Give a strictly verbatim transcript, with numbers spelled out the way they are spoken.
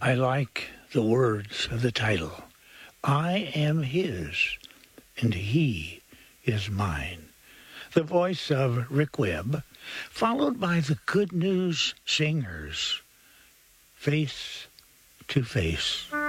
I like the words of the title. I am his, and he is mine. The voice of Rick Webb, followed by the Good News Singers, Face to Face.